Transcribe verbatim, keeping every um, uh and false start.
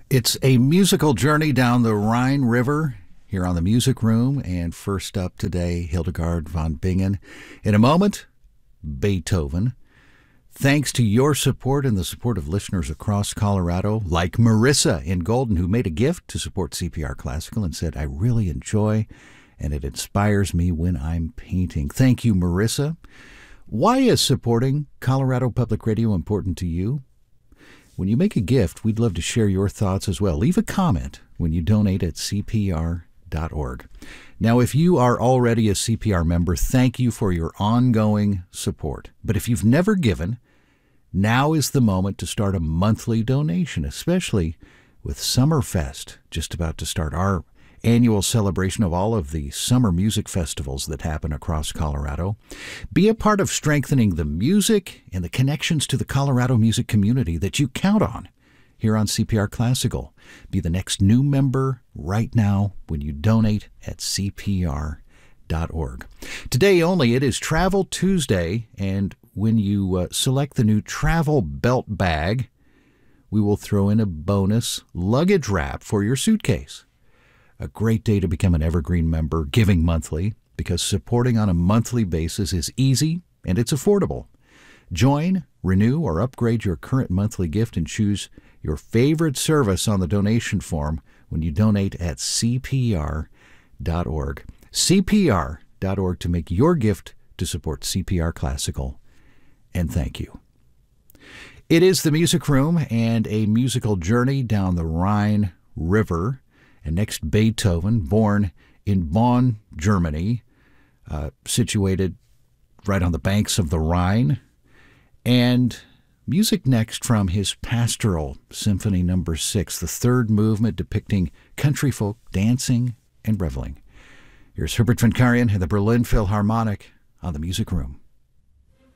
It's a musical journey down the Rhine River here on the Music Room. And first up today, Hildegard von Bingen. In a moment, Beethoven. Thanks to your support and the support of listeners across Colorado, like Marissa in Golden, who made a gift to support C P R Classical and said, I really enjoy and it inspires me when I'm painting. Thank you, Marissa. Why is supporting Colorado Public Radio important to you? When you make a gift, we'd love to share your thoughts as well. Leave a comment when you donate at C P R dot org. Now, if you are already a C P R member, thank you for your ongoing support. But if you've never given, now is the moment to start a monthly donation, especially with Summerfest just about to start, our annual celebration of all of the summer music festivals that happen across Colorado. Be a part of strengthening the music and the connections to the Colorado music community that you count on here on C P R Classical. Be the next new member right now when you donate at C P R dot org. Today only, it is Travel Tuesday, and when you uh, select the new travel belt bag, we will throw in a bonus luggage wrap for your suitcase. A great day to become an Evergreen member, giving monthly, because supporting on a monthly basis is easy and it's affordable. Join, renew, or upgrade your current monthly gift and choose your favorite service on the donation form when you donate at C P R dot org. C P R dot org to make your gift to support C P R Classical. And thank you. It is the Music Room and a musical journey down the Rhine River. And next, Beethoven, born in Bonn, Germany, uh, situated right on the banks of the Rhine. And music next from his Pastoral Symphony Number Six, the third movement depicting country folk dancing and reveling. Here's Herbert von Karajan and the Berlin Philharmonic on the Music Room.